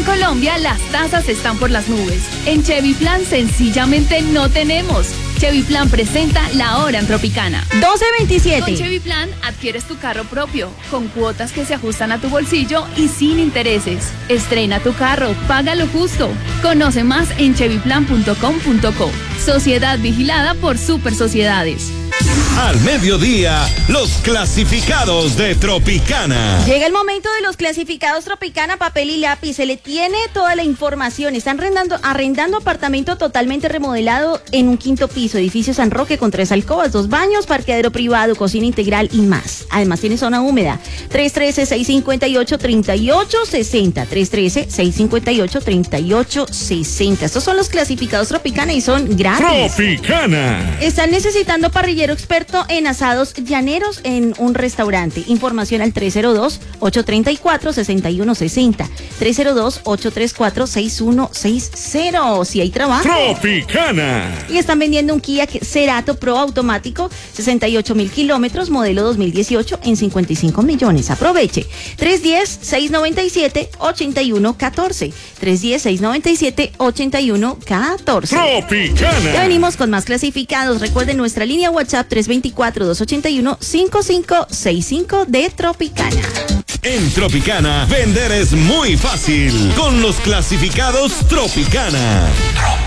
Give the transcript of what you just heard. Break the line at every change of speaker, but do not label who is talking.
En Colombia las tasas están por las nubes. En Chevy Plan sencillamente no tenemos. Chevy Plan presenta La Hora en Tropicana.
12:27.
Con Chevy Plan adquieres tu carro propio, con cuotas que se ajustan a tu bolsillo y sin intereses. Estrena tu carro, págalo justo. Conoce más en chevyplan.com.co. Sociedad vigilada por Super Sociedades.
Al mediodía, los clasificados de Tropicana.
Llega el momento de los clasificados Tropicana, papel y lápiz. Se le tiene toda la información. Están arrendando apartamento totalmente remodelado en un 5º piso. Edificio San Roque con 3 alcobas, 2 baños, parqueadero privado, cocina integral y más. Además tiene zona húmeda. 313-658-3860. 313-658-3860. Estos son los clasificados Tropicana y son gratis.
Tropicana.
Están necesitando parrillero experto en asados llaneros en un restaurante. Información al 302-834-6160. 302-834-6160. Si hay trabajo.
Tropicana.
Y están vendiendo un Kia Cerato Pro automático, 68,000 kilómetros, modelo 2018 en 55 millones. Aproveche. 310-697-8114. 310-697-8114.
Tropicana.
Ya venimos con más clasificados. Recuerden nuestra línea WhatsApp 324-281-5565 de Tropicana.
En Tropicana, vender es muy fácil con los clasificados Tropicana.